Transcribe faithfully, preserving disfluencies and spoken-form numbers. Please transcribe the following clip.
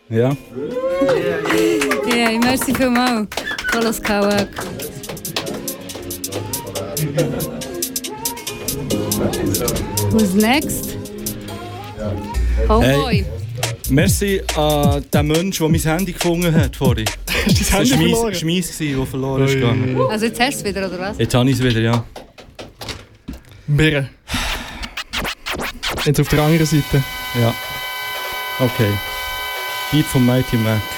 Ja. Ja, yeah, merci vielmals. Carlos Kawak. Who's next? Homeboy. Hey, merci an den Menschen, der mein Handy gefunden hat vorhin. Hast du dein Handy verloren? Das war mein Schmeiss, der verloren ist gegangen. Also jetzt hast du es wieder, oder was? Jetzt habe ich es wieder, ja. Birre. Jetzt auf der anderen Seite. Ja. Okay. Beat von Mighty Mac.